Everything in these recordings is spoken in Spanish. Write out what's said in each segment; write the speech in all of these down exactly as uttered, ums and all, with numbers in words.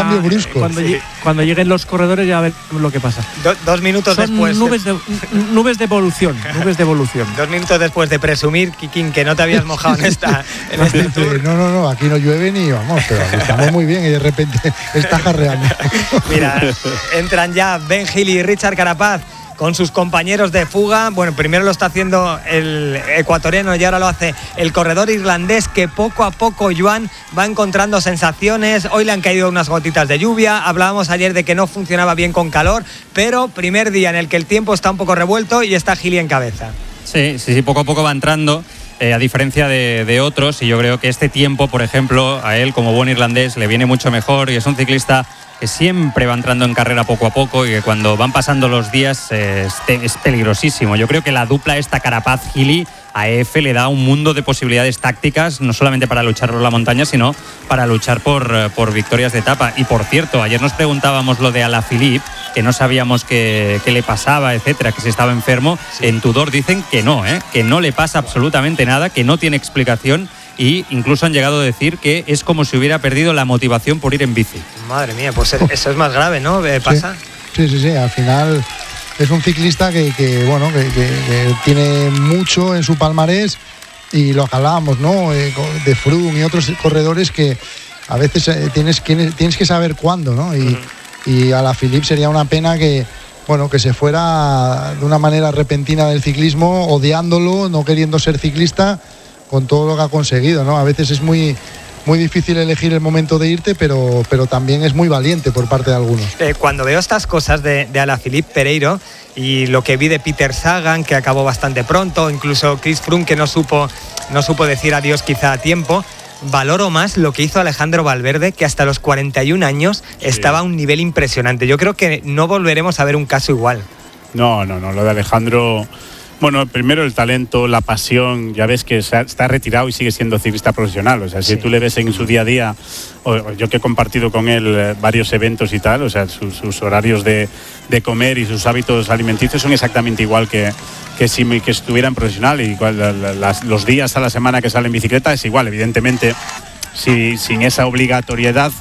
cambio brusco. Cuando, sí. cuando lleguen los corredores ya veremos lo que pasa. Do, dos minutos Son después. Nubes de, nubes de evolución. Nubes de evolución. Dos minutos después de presumir, Kikín, que no te habías mojado en esta. En este tour. No, no, no, aquí no llueve ni vamos, pero estamos muy bien y de repente está jarreando. Mira, entran ya Ben Hill y Richard Carapaz con sus compañeros de fuga. Bueno, primero lo está haciendo el ecuatoriano y ahora lo hace el corredor irlandés, que poco a poco, Joan, va encontrando sensaciones. Hoy le han caído unas gotitas de lluvia. Hablábamos ayer de que no funcionaba bien con calor, pero primer día en el que el tiempo está un poco revuelto y está Gili en cabeza. Sí, sí, sí, poco a poco va entrando. Eh, a diferencia de, de otros, y yo creo que este tiempo, por ejemplo, a él como buen irlandés le viene mucho mejor, y es un ciclista que siempre va entrando en carrera poco a poco y que cuando van pasando los días eh, es, es peligrosísimo. Yo creo que la dupla esta Carapaz-Gili a E F le da un mundo de posibilidades tácticas, no solamente para luchar por la montaña, sino para luchar por, por victorias de etapa. Y por cierto, ayer nos preguntábamos lo de Alaphilippe, que no sabíamos qué, qué le pasaba, etcétera, que si estaba enfermo. Sí. En Tudor dicen que no, ¿eh? que no le pasa absolutamente nada, que no tiene explicación. Y incluso han llegado a decir que es como si hubiera perdido la motivación por ir en bici. Madre mía, pues eso es más grave, ¿no? ¿Pasa? Sí, sí, sí, sí. Al final es un ciclista que, que bueno, que, que, que tiene mucho en su palmarés, y lo hablábamos, ¿no? Eh, de Froome y otros corredores que a veces eh, tienes, tienes que saber cuándo, ¿no? Y, uh-huh. y Alaphilippe sería una pena que, bueno, que se fuera de una manera repentina del ciclismo, odiándolo, no queriendo ser ciclista, con todo lo que ha conseguido, ¿no? A veces es muy, muy difícil elegir el momento de irte, pero, pero también es muy valiente por parte de algunos. Eh, cuando veo estas cosas de, de Alaphilippe Pereiro y lo que vi de Peter Sagan, que acabó bastante pronto, incluso Chris Froome, que no supo, no supo decir adiós quizá a tiempo, valoro más lo que hizo Alejandro Valverde, que hasta los cuarenta y un años sí. estaba a un nivel impresionante. Yo creo que no volveremos a ver un caso igual. No, no, no, lo de Alejandro... Bueno, primero el talento, la pasión, ya ves que está retirado y sigue siendo ciclista profesional. O sea, si sí. tú le ves en su día a día, o yo que he compartido con él varios eventos y tal, o sea, sus, sus horarios de, de comer y sus hábitos alimenticios son exactamente igual que, que si que estuviera en profesional. Y las, los días a la semana que sale en bicicleta es igual, evidentemente, si, sin esa obligatoriedad,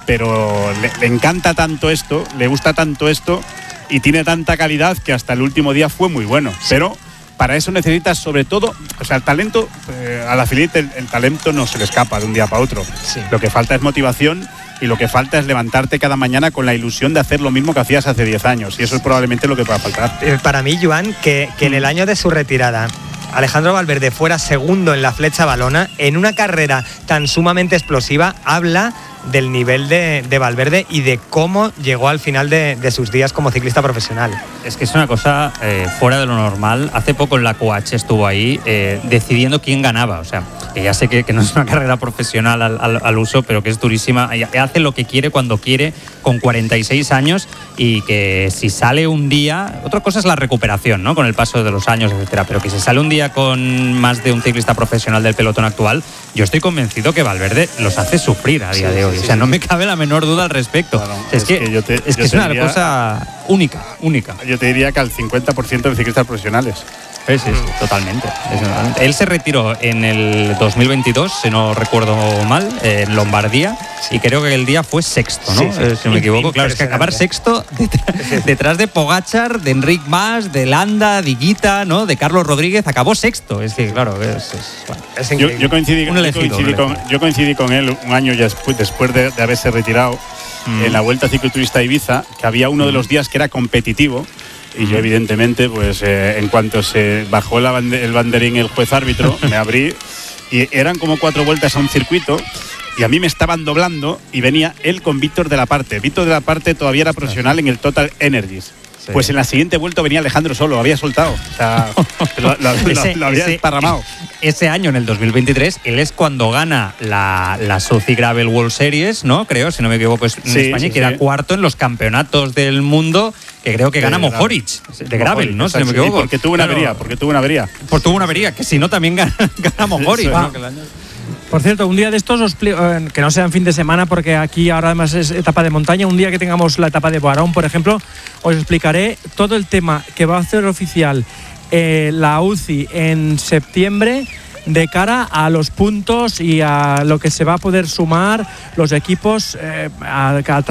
pero le, le encanta tanto esto, le gusta tanto esto y tiene tanta calidad que hasta el último día fue muy bueno. Sí. Pero para eso necesitas sobre todo, o sea, el talento, eh, a Alaphilippe el, el talento no se le escapa de un día para otro. Sí. Lo que falta es motivación y lo que falta es levantarte cada mañana con la ilusión de hacer lo mismo que hacías hace diez años, y eso es probablemente lo que va a faltar. Eh, para mí, Joan, que, que en el año de su retirada Alejandro Valverde fuera segundo en la Flecha Valona, en una carrera tan sumamente explosiva, habla del nivel de, de Valverde y de cómo llegó al final de, de sus días como ciclista profesional. Es que es una cosa eh, fuera de lo normal. Hace poco en la C O H estuvo ahí eh, decidiendo quién ganaba. O sea, que ya sé que, que no es una carrera profesional al, al, al uso, pero que es durísima. Hace lo que quiere cuando quiere, con cuarenta y seis años, y que si sale un día... Otra cosa es la recuperación, ¿no? Con el paso de los años, etcétera. Pero que si sale un día con más de un ciclista profesional del pelotón actual, yo estoy convencido que Valverde los hace sufrir a día sí, de hoy. Sí, sí, o sea, no me cabe la menor duda al respecto. Bueno, es, es que, que, yo te, es, que es una diría, cosa única, única. Yo te diría que al cincuenta por ciento de ciclistas profesionales. Sí, sí, sí, totalmente, totalmente. Él se retiró en el dos mil veintidós, si no recuerdo mal, en Lombardía, sí. y creo que el día fue sexto, ¿no? Sí, sí. Eh, si no me equivoco. Claro, es que acabar sexto detrás, detrás de Pogačar, de Enric Mas, de Landa, de Higuita, ¿no? De Carlos Rodríguez, acabó sexto. Es que, claro, es, es, bueno, es yo, yo, coincidí, yo, elegido, coincidí con, yo coincidí con él un año ya después, después de, de haberse retirado mm. en la Vuelta Cicloturista Ibiza, que había uno mm. de los días que era competitivo. Y yo, evidentemente, pues eh, en cuanto se bajó la bande- el banderín el juez árbitro, me abrí y eran como cuatro vueltas a un circuito y a mí me estaban doblando y venía él con Víctor de la Parte. Víctor de la Parte todavía era profesional en el Total Energies. Sí. Pues en la siguiente vuelta venía Alejandro solo, lo había soltado. O sea, lo, lo, ese, lo, lo había ese, esparramado. Ese año, en el dos mil veintitrés, él es cuando gana la, la Soci Gravel World Series, ¿no? Creo, si no me equivoco, es en sí, España, sí, que sí. era cuarto en los campeonatos del mundo, que creo que gana de Mohoric, de Gravel, ¿no? Si no me equivoco. Porque tuvo una avería, porque tuvo una avería. Porque tuvo una avería, que si no también gana, gana Mohoric, sí, ¿no? Por cierto, un día de estos, os eh, que no sea en fin de semana, porque aquí ahora además es etapa de montaña, un día que tengamos la etapa de Boarón, por ejemplo, os explicaré todo el tema que va a hacer oficial eh, la U C I en septiembre de cara a los puntos y a lo que se va a poder sumar los equipos eh, a, a